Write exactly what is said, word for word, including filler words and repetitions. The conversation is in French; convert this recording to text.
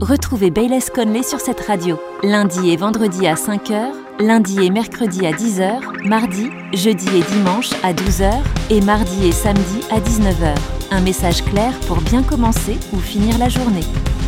Retrouvez Bayless Conley sur cette radio, lundi et vendredi à cinq heures, lundi et mercredi à dix heures, mardi, jeudi et dimanche à douze heures et mardi et samedi à dix-neuf heures. Un message clair pour bien commencer ou finir la journée.